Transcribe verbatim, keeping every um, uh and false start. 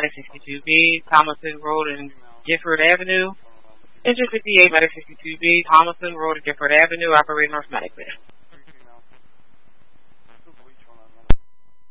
Matic sixty-two B, Thomason Road and Gifford Avenue. Engine fifty-eight, Matic sixty-two B, Thomason Road and Gifford Avenue, operating North Matic there.